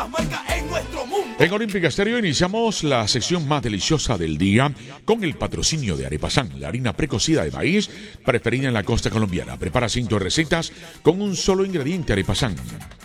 las marcas en nuestro mundo. En Olímpica Estéreo iniciamos la sección más deliciosa del día con el patrocinio de Arepasán, la harina precocida de maíz preferida en la costa colombiana. Prepara 5 recetas con un solo ingrediente. Arepasán.